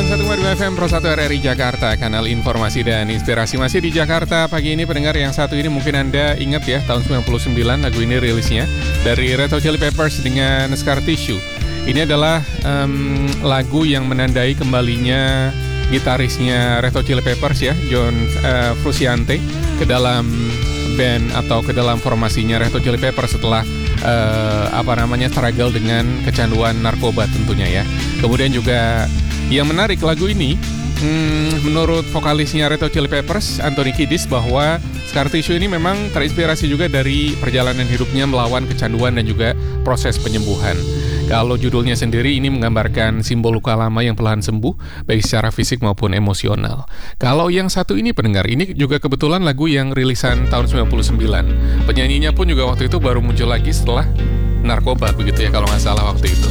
101,2 FM Pro 1 RRI Jakarta, kanal informasi dan inspirasi. Masih di Jakarta pagi ini, pendengar yang satu ini mungkin Anda ingat ya, tahun 99 lagu ini rilisnya dari Red Hot Chili Peppers dengan Scar Tissue. Ini adalah lagu yang menandai kembalinya gitarisnya Red Hot Chili Peppers ya, John Frusciante ke dalam band atau ke dalam formasinya Red Hot Chili Peppers setelah struggle dengan kecanduan narkoba tentunya ya. Kemudian juga yang menarik lagu ini, menurut vokalisnya Red Hot Chili Peppers, Anthony Kiedis, bahwa Scar Tissue ini memang terinspirasi juga dari perjalanan hidupnya melawan kecanduan dan juga proses penyembuhan. Kalau judulnya sendiri ini menggambarkan simbol luka lama yang perlahan sembuh, baik secara fisik maupun emosional. Kalau yang satu ini pendengar, ini juga kebetulan lagu yang rilisan tahun 99. Penyanyinya pun juga waktu itu baru muncul lagi setelah narkoba begitu ya, kalau nggak salah waktu itu.